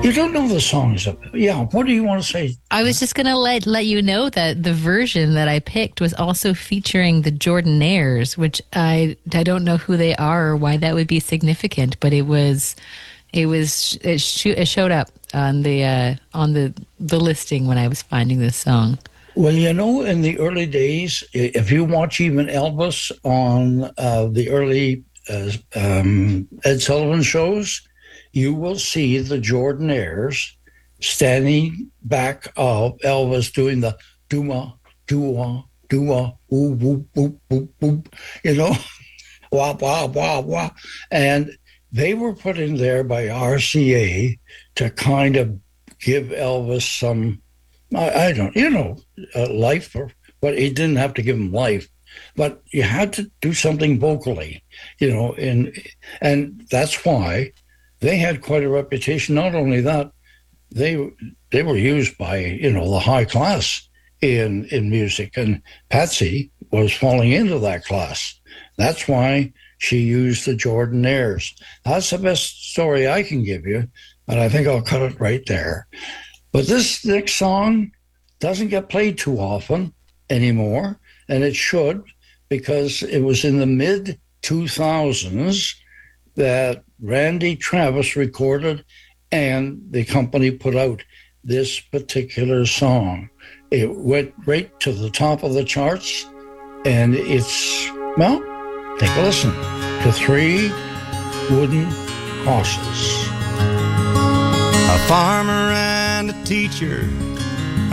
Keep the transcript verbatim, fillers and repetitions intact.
You don't know the songs of it. Yeah, what do you want to say? I was just gonna let let you know that the version that I picked was also featuring the Jordanaires, which I I don't know who they are or why that would be significant, but it was it was it, sh- it showed up on the uh, on the the listing when I was finding this song. Well, you know, in the early days, if you watch even Elvis on uh, the early uh, um, Ed Sullivan shows, you will see the Jordanaires standing back of Elvis doing the doo-wah, doo-wah, doo-wah, ooh, whoop, whoop, whoop, whoop, you know, wah, wah, wah, wah. And they were put in there by R C A to kind of give Elvis some, I, I don't, you know, uh, life, or, but it didn't have to give him life. But you had to do something vocally, you know, and and that's why they had quite a reputation. Not only that, they they were used by, you know, the high class in in music, and Patsy was falling into that class. That's why she used the Jordanaires. That's the best story I can give you, and I think I'll cut it right there. But this next song doesn't get played too often anymore, and it should, because it was in the mid two thousands that Randy Travis recorded and the company put out this particular song. It went right to the top of the charts, and it's, well, take a listen to Three Wooden Crosses. A farmer and a teacher